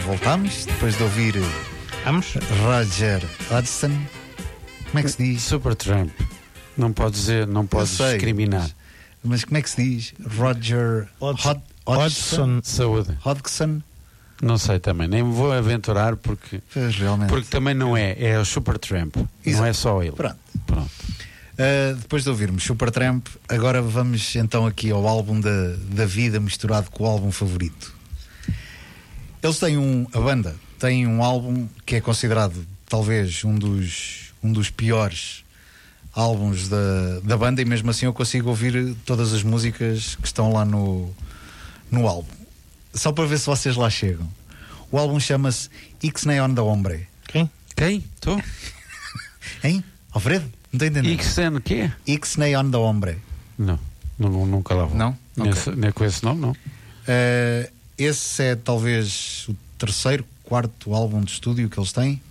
voltámos, depois de ouvir Roger Hodgson. Como é que se diz? Supertramp. Não pode dizer, não pode discriminar. Mas como é que se diz? Roger Hodgson. Saúde. Hodgson. Não sei também, nem me vou aventurar porque também não é o Supertramp. Não é só ele. Pronto. Depois de ouvirmos Supertramp, agora vamos então aqui ao álbum da vida misturado com o álbum favorito. Eles têm a banda tem um álbum que é considerado talvez um dos piores álbuns da banda, e mesmo assim eu consigo ouvir todas as músicas que estão lá no álbum. Só para ver se vocês lá chegam. O álbum chama-se Ixnay on the Hombre. Quem? Estou? Hein? Alfredo? Não estou entendendo. Ixen o quê? Ixnay on the Hombre. Não, nunca lá vou. Não? Nem com esse nome, não. Esse é talvez o terceiro, quarto álbum de estúdio que eles têm.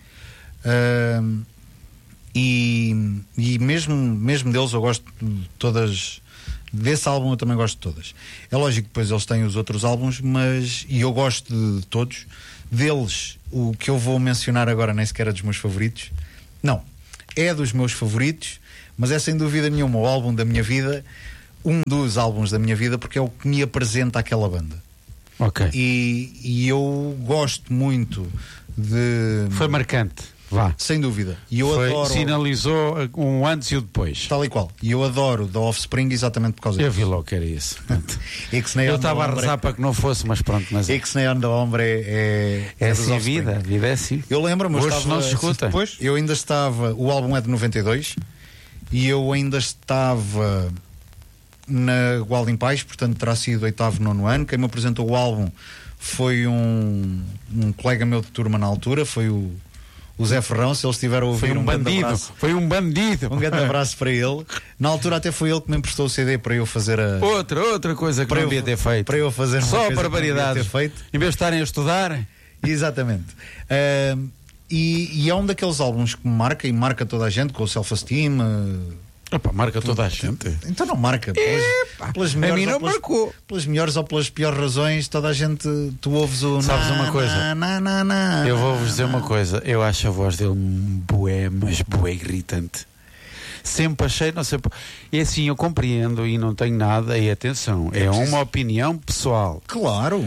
E mesmo deles eu gosto de todas. Desse álbum eu também gosto de todas. É lógico que depois eles têm os outros álbuns, e eu gosto de todos. Deles, o que eu vou mencionar agora nem sequer é dos meus favoritos. Não, é dos meus favoritos, mas é sem dúvida nenhuma o álbum da minha vida, um dos álbuns da minha vida, porque é o que me apresenta aquela banda. Ok. E eu gosto muito de... Foi marcante. Vá. Sem dúvida. E eu adoro... Sinalizou um antes e o depois. Tal e qual. E eu adoro The Offspring exatamente por causa disso. Eu vi logo que era isso. Eu estava a rezar para que não fosse, mas pronto. Mas Ixnay on the Hombre é assim a vida. A vida é assim. Eu lembro-me, hoje não se escuta. Depois, eu ainda estava... O álbum é de 92 e eu ainda estava na Gualda em Paz, portanto terá sido 8º, 9º ano. Quem me apresentou o álbum foi um colega meu de turma na altura, foi o Zé Ferrão. Se eles estiveram a ouvir, foi um bandido. Um grande abraço para ele. Na altura até foi ele que me emprestou o CD para eu fazer outra coisa que não devia ter feito. Para eu fazer só barbaridades. Em vez de estarem a estudar. Exatamente. E é um daqueles álbuns que me marca, e marca toda a gente, com o Self-Esteem. Marca toda a gente. Então não marca. Pelas melhores, a mim não marcou. Pelas melhores ou pelas piores razões, toda a gente, tu ouves o... Sabes uma coisa? Eu vou-vos dizer uma coisa. Eu acho a voz dele bué irritante. Sempre achei, não sei... E assim, eu e não tenho nada, e atenção, é uma opinião pessoal. Claro.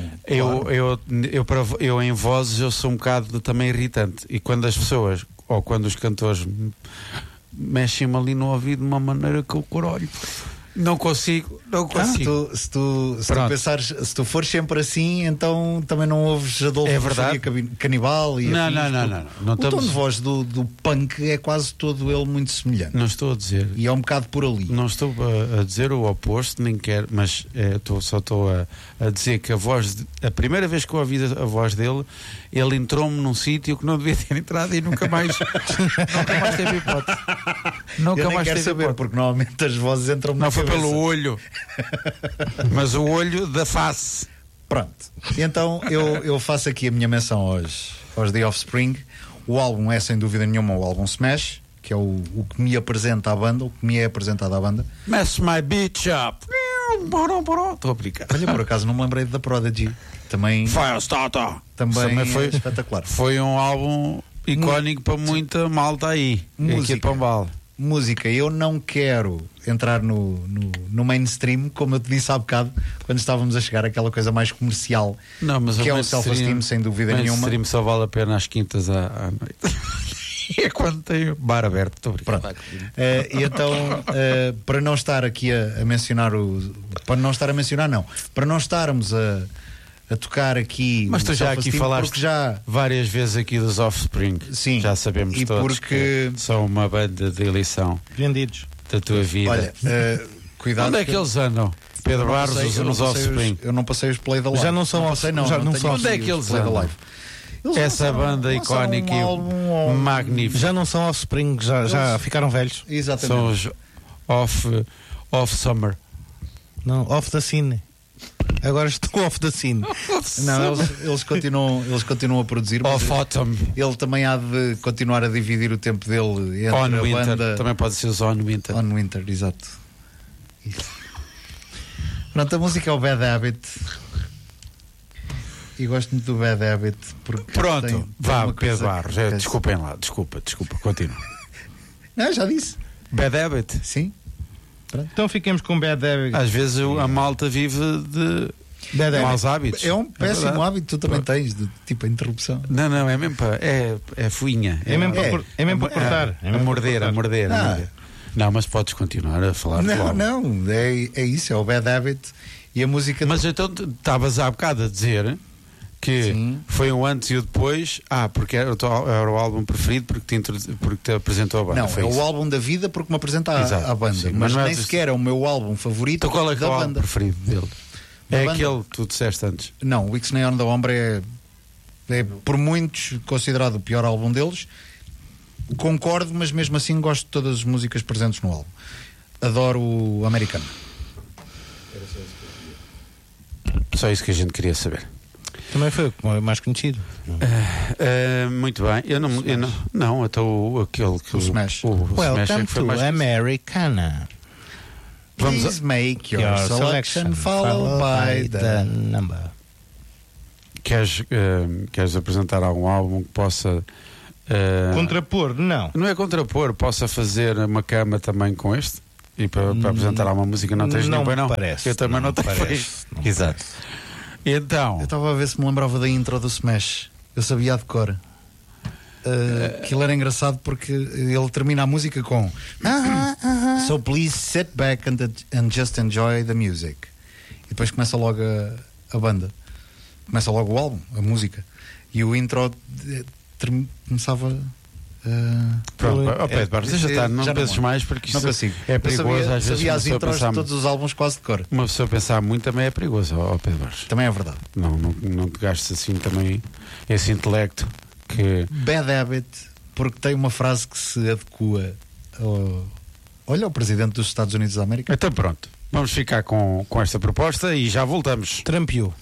Eu em vozes eu sou um bocado também irritante. E quando as pessoas, ou quando os cantores... mexem-me ali no ouvido de uma maneira que eu corolho. Não consigo. Se tu pensares, se tu fores sempre assim, então também não ouves Adolfo Canibal e não. O tom de voz do punk é quase todo ele muito semelhante. Não estou a dizer. E é um bocado por ali. Não estou a dizer o oposto, nem quero, mas só estou a dizer que a primeira vez que eu ouvi a voz dele, ele entrou-me num sítio que não devia ter entrado e nunca mais teve hipótese. Eu nem quero saber, porque normalmente as vozes entram não foi pelo olho, mas o olho da face. Pronto. Então eu faço aqui a minha menção aos The Offspring. O álbum é sem dúvida nenhuma o álbum Smash, que é o que me apresenta à banda, o que me é apresentado à banda. Mess my bitch up. Estou a brincar. Olha, por acaso não me lembrei da Prodigy. Também também foi espetacular. Foi um álbum icónico para muita malta aí. Aqui de Pombal. Música, eu não quero entrar no mainstream, como eu te disse há bocado, quando estávamos a chegar àquela coisa mais comercial, não, mas que é o Self-Esteem, sem dúvida nenhuma. O mainstream só vale a pena às quintas à noite. É quando tem o bar aberto. Estou brincando. E então, para não estar aqui a mencionar para não estarmos a tocar aqui. Mas tu já aqui falaste várias vezes aqui dos Offspring. Sim. Já sabemos e todos que são uma banda de eleição. Vendidos. Da tua vida. Olha, cuidado. Onde é que eles andam? Pedro Barros, os Offspring. Eu não passei os Play da Live. Já não são Onde é que eles andam? Essa banda icónica e magnífica. Já não são Offspring, já ficaram velhos. Exatamente. São os Off Summer. Não, Off the Scene. Agora estou off the scene. Não, eles continuam a produzir. Off Autumn. Ele também há de continuar a dividir o tempo dele entre On a Winter. banda. Também pode ser os On Winter. On Winter, exato. Isso. Pronto, a música é o Bad Habit. E gosto muito do Bad Habit. Porque Pronto, tem vá, uma Pedro coisa Barros. que- Desculpem lá, desculpa, continua. Não, já disse. Bad Habit. Sim. Então fiquemos com Bad Habit. Às vezes a malta vive de Bad Habit. maus hábitos. É um péssimo verdade. hábito, tu também tens, de tipo a interrupção. Não, é mesmo para. É fuinha. É mesmo para cortar. É A mesmo morder, para a cortar. morder. Ah. A morder. Não, mas podes continuar a falar de Não, logo. não, é isso, é o Bad Habit e a música. Mas então estavas há bocado a dizer que Sim. foi um antes e o depois, porque era o álbum preferido porque te apresentou a banda. Não, foi é isso. o álbum da vida porque me apresenta Exato, à banda, sim, mas mas não é nem do- sequer é o meu álbum favorito Então qual é que é da o álbum banda. preferido dele? Da É banda. aquele que tu disseste antes. Não, o Ixnay on the Hombre é por muitos considerado o pior álbum deles. Concordo, mas mesmo assim gosto de todas as músicas presentes no álbum. Adoro o Americano. Só isso que a gente queria saber. Também foi o mais conhecido. Muito bem. Eu não, até aquele que O Smash. o Smash é Welcome que foi to mais Americana. Vamos Please make your selection followed by the... number. Queres apresentar algum álbum que possa Contrapor, não. não é contrapor, possa fazer uma cama também com este? E para apresentar alguma música não tens não nenhum, não? parece, Eu também não tenho. parece, não Exato. Então, Eu estava a ver se me lembrava da intro do Smash. Eu sabia de cor. Aquilo era engraçado porque ele termina a música com So please sit back and just enjoy the music. E depois começa logo a banda. Começa logo o álbum, a música. E o intro começava... pronto, Pedro Barros, deixa estar, não já não penses lembro. mais porque Não isso consigo. é Eu perigoso. Às vezes sabia uma as pessoa, intros de pensar, todos os álbuns quase de cor. uma pessoa pensar muito também é perigoso, Pedro Barros. Também é verdade. Não te gastes assim também esse intelecto que. Bad Habit, porque tem uma frase que se adequa ao presidente dos Estados Unidos da América. Então pronto, vamos ficar com esta proposta e já voltamos. Trampiou.